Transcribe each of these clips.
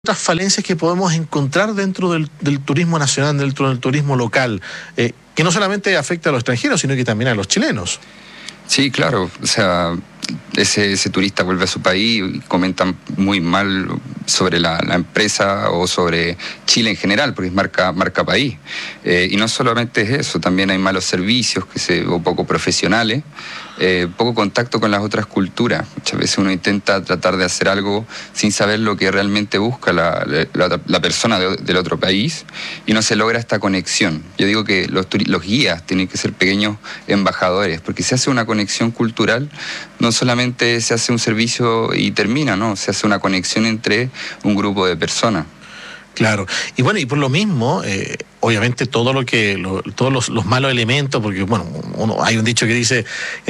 otras falencias que podemos encontrar dentro del turismo nacional, dentro del turismo local, que no solamente afecta a los extranjeros, sino que también a los chilenos. Sí, claro, o sea, ese turista vuelve a su país y comenta muy mal sobre la empresa o sobre Chile en general, porque es marca país. Y no solamente es eso, también hay malos servicios o poco profesionales, poco contacto con las otras culturas. Muchas veces uno intenta tratar de hacer algo sin saber lo que realmente busca la persona del otro país y no se logra esta conexión. Yo digo que los guías tienen que ser pequeños embajadores, porque se hace una conexión cultural, no solamente se hace un servicio y termina, ¿no? Se hace una conexión entre un grupo de personas. Claro, y bueno, y por lo mismo, obviamente todos los malos elementos, porque bueno, hay un dicho que dice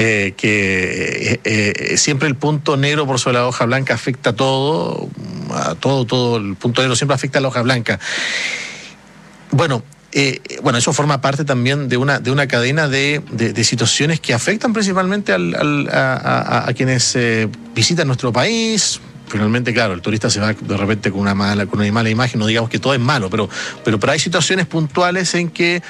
que siempre el punto negro por sobre la hoja blanca afecta a todo el punto negro siempre afecta a la hoja blanca. Bueno, eso forma parte también de una cadena de situaciones que afectan principalmente a quienes visitan nuestro país. Finalmente, claro, el turista se va de repente con una mala imagen, no digamos que todo es malo, pero hay situaciones puntuales en que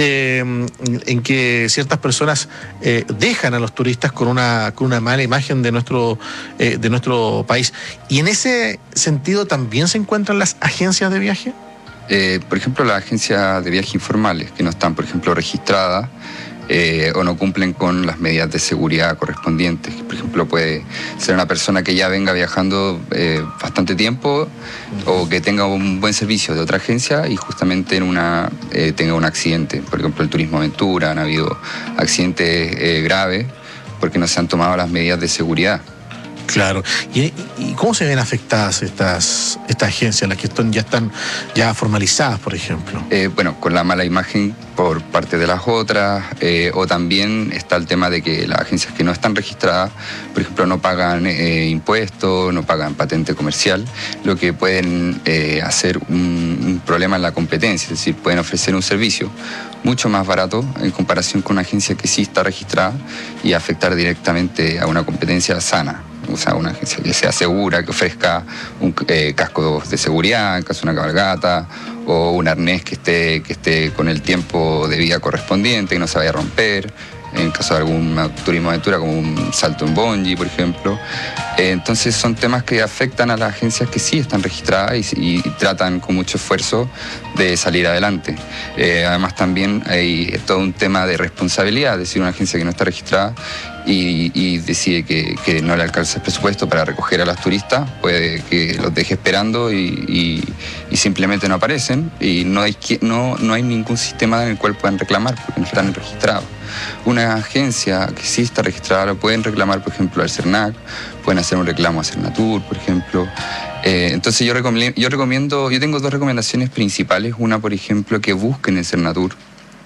ciertas personas dejan a los turistas con una mala imagen de nuestro país. Y en ese sentido también se encuentran las agencias de viaje. Por ejemplo, las agencias de viaje informales que no están, por ejemplo, registradas o no cumplen con las medidas de seguridad correspondientes. Por ejemplo, puede ser una persona que ya venga viajando bastante tiempo o que tenga un buen servicio de otra agencia y justamente tenga un accidente. Por ejemplo, el turismo aventura, han habido accidentes graves porque no se han tomado las medidas de seguridad. Claro. ¿Y cómo se ven afectadas estas agencias, las que están ya formalizadas, por ejemplo? Bueno, con la mala imagen por parte de las otras, o también está el tema de que las agencias que no están registradas, por ejemplo, no pagan impuestos, no pagan patente comercial, lo que pueden hacer un problema en la competencia, es decir, pueden ofrecer un servicio mucho más barato en comparación con una agencia que sí está registrada y afectar directamente a una competencia sana. O sea, una agencia que sea segura, que ofrezca un casco de seguridad en caso de una cabalgata, o un arnés que esté con el tiempo de vida correspondiente, que no se vaya a romper, en caso de algún turismo de aventura como un salto en bungee, por ejemplo. Entonces son temas que afectan a las agencias que sí están registradas y tratan con mucho esfuerzo de salir adelante. Además también hay todo un tema de responsabilidad, es decir, una agencia que no está registrada y decide que no le alcanza el presupuesto para recoger a los turistas, puede que los deje esperando y simplemente no aparecen y no hay ningún sistema en el cual puedan reclamar porque no están registrados. Una agencia que sí está registrada lo pueden reclamar, por ejemplo, al CERNAC, pueden hacer un reclamo a Cernatur, por ejemplo. Entonces yo tengo dos recomendaciones principales. Una, por ejemplo, que busquen en Cernatur,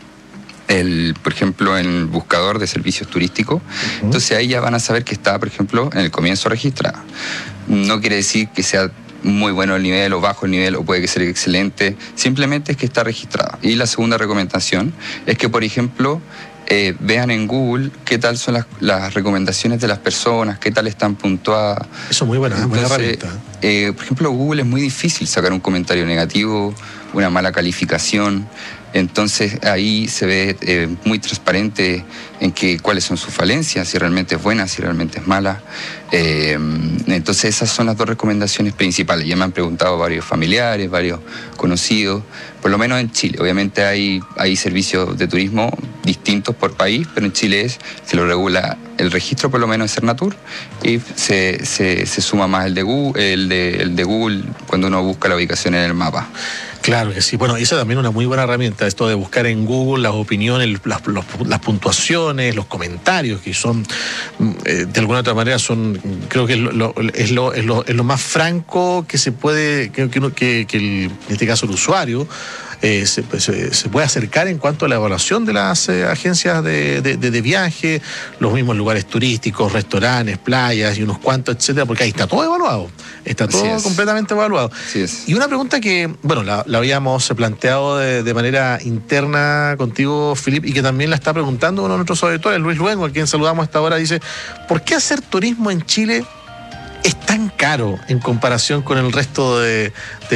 por ejemplo, en el buscador de servicios turísticos. Entonces ahí ya van a saber que está, por ejemplo, en el comienzo registrada. No quiere decir que sea muy bueno el nivel o bajo el nivel o puede que sea excelente, simplemente es que está registrada. Y la segunda recomendación es que, por ejemplo, vean en Google qué tal son las recomendaciones de las personas, qué tal están puntuadas. Eso es muy buena herramienta. Por ejemplo, Google es muy difícil sacar un comentario negativo, una mala calificación. Entonces ahí se ve muy transparente en cuáles son sus falencias, si realmente es buena, si realmente es mala. Entonces esas son las dos recomendaciones principales. Ya me han preguntado varios familiares, varios conocidos, por lo menos en Chile. Obviamente hay servicios de turismo distintos por país, pero en Chile se lo regula el registro, por lo menos de Cernatur, y se suma más el de Google cuando uno busca la ubicación en el mapa. Claro que sí. Bueno, esa también es una muy buena herramienta, esto de buscar en Google las opiniones, las puntuaciones, los comentarios, que son, de alguna otra manera, creo que es lo más franco que se puede, en este caso el usuario, se puede acercar en cuanto a la evaluación de las agencias de viaje, los mismos lugares turísticos, restaurantes, playas y unos cuantos, etcétera, porque ahí está todo evaluado, está todo completamente evaluado. Así es. Y una pregunta que, bueno, la habíamos planteado de manera interna contigo, Filip, y que también la está preguntando uno de nuestros auditores, Luis Luengo, a quien saludamos a esta hora, dice: ¿por qué hacer turismo en Chile es tan caro en comparación con el resto de